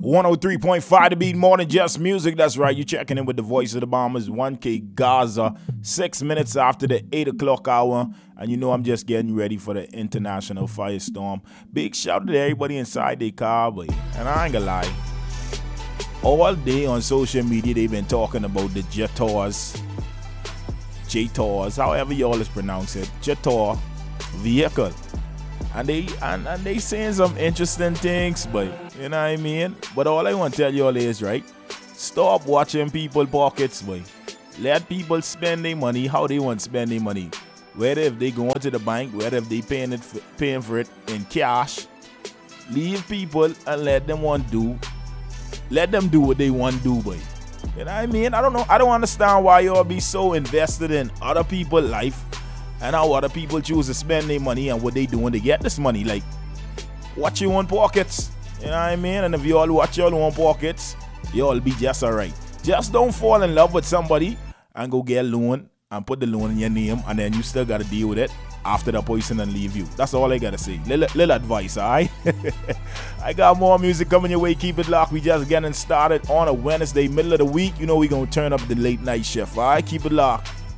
103.5 to beat more than just music. That's right. You're checking in with the voice of the Bombers, 1K Gaza, 6 minutes after the 8 o'clock hour. And you know I'm just getting ready for the international firestorm. Big shout out to everybody inside the car, boy. And I ain't gonna lie. All day on social media, they've been talking about the JTORs, however y'all is pronounce it, JTOR vehicle. And they saying some interesting things, but you know what I mean? But all I want to tell y'all is, right, stop watching people pockets, boy. Let people spend their money how they want to spend their money. Whether if they going to the bank, whether if they paying for it in cash. Leave people and let them do what they want to do, boy. You know what I mean? I don't understand why y'all be so invested in other people's life and how other people choose to spend their money and what they doing to get this money. Like, watch your own pockets. You know what I mean? And if you all watch your own pockets, you all be just alright. Just don't fall in love with somebody and go get a loan and put the loan in your name, and then you still gotta deal with it after the person and leave you. That's all I gotta say. Little advice, alright? I got more music coming your way. Keep it locked. We just getting started on a Wednesday, middle of the week. You know we gonna turn up the late night shift, alright? Keep it locked.